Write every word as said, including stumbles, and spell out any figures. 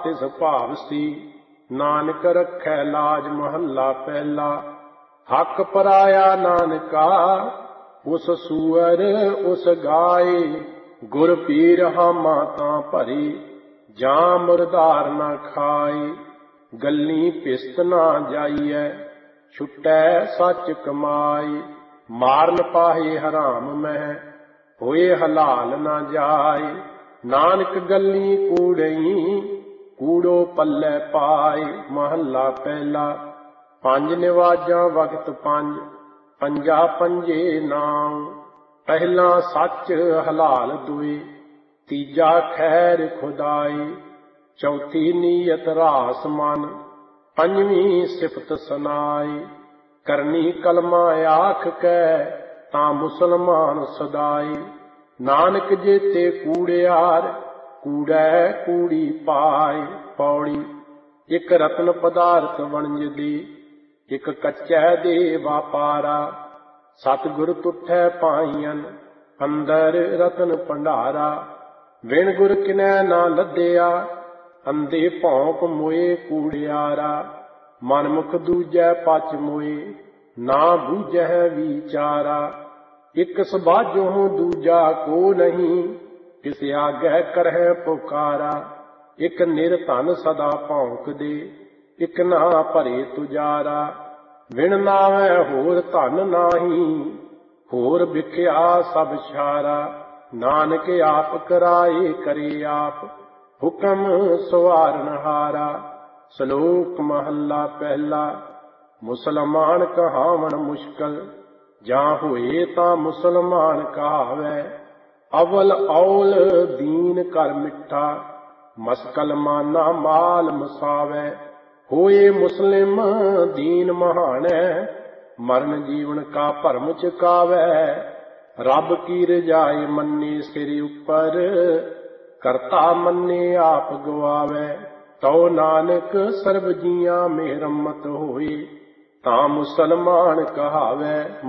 तिस भावसी। नानक रखै लाज महला पहला। हक पराया नानका उस सूअर उस गाय। गुर पीर हामा तां भरी जां मुरदार ना खाए। गल्ली पिस्त ना जाइए छुटै सच कमाई। मारन पाहे हराम मह होए हलाल ना जाए। नानक गल्ली कूड़ई कूड़ो पल्ले पाए। महला पहला। पंज निवाजा वक्त पंज पंजा पंजे नाम। पहला सच हलाल दुई तीजा खैर खुदाई। चौथी नीयत रास मन पंजवीं सिफत सनाई। करनी कलमा आख कै तां मुसलमान सदाई। नानक जेते कूड़ियार कूड़ै कूड़ी पाई। पौड़ी। एक रतन पदार्थ वणज दी एक कच्चै दे वापारा। सतगुर तुठै पाईयन अंदर रतन भंडारा। बिन गुर किनै ना लद्या अंधे भौंक मोए कूड़ियारा। मनमुख दूजै पच मोए ना बूझै विचारा। एक सबाजों दूजा को नहीं किस आगै करहै पुकारा। एक निर्धन सदा भौंक दे एक ना भरे तुजारा। बिन नावै होर धन नाही होर बिख्या सब छारा। नानक आप कराए करे आप हुकम सवारनहारा। श्लोक महला पहला। मुसलमान कहावण मुश्किल जां होए तां मुसलमान कहावै। अवल औल दीन कर मिठा मस्कल माना माल मसावै। होए मुस्लिम दीन महानै मरण जीवन का भरम चुकावै। रब की रजाए मन्ने सिर उपर करता मन्ने आप गवावै। तो नानक सर्ब जियां मेहरमत होए तां मुसलमान कहावै।